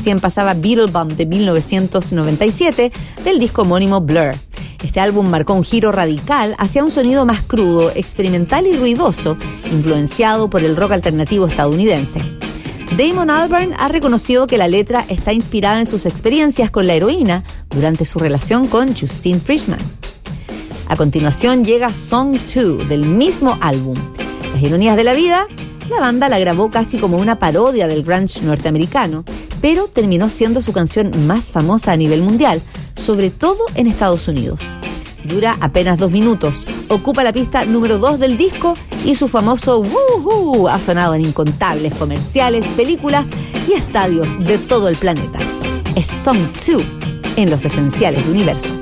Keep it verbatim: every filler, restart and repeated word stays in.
Recién pasaba Beatle Bum de mil novecientos noventa y siete del disco homónimo Blur. Este álbum marcó un giro radical hacia un sonido más crudo, experimental y ruidoso, influenciado por el rock alternativo estadounidense. Damon Albarn ha reconocido que la letra está inspirada en sus experiencias con la heroína durante su relación con Justine Frischmann. A continuación llega Song dos del mismo álbum. Las ironías de la vida, la banda la grabó casi como una parodia del grunge norteamericano, pero terminó siendo su canción más famosa a nivel mundial, sobre todo en Estados Unidos. Dura apenas dos minutos, ocupa la pista número dos del disco y su famoso woohoo ha sonado en incontables comerciales, películas y estadios de todo el planeta. Es Song dos en Los Esenciales de Universo.